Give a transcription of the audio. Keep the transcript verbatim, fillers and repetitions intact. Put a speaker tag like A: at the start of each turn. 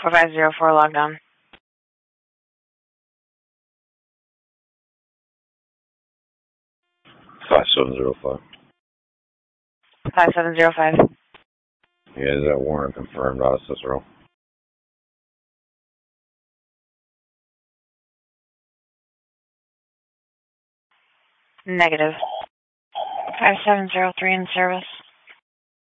A: four five zero four logged on.
B: five seven zero five.
A: five seven zero five.
B: Yeah, is that warrant confirmed out of Cicero?
A: Negative. five seven zero three in service.